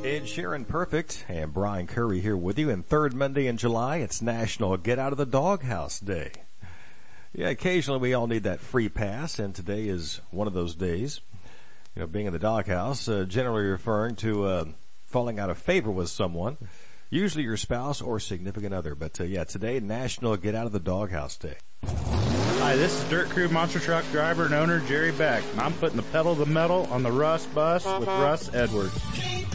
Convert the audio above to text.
Ed Sheeran, Perfect, and Brian Curry here with you. And third Monday in July, it's National Get Out of the Doghouse Day. Yeah, occasionally we all need that free pass, and today is one of those days. You know, being in the doghouse, generally referring to falling out of favor with someone, usually your spouse or significant other. But today, National Get Out of the Doghouse Day. Hi, this is Dirt Crew Monster Truck driver and owner Jerry Beck, and I'm putting the pedal to the metal on the Russ bus with Russ Edwards.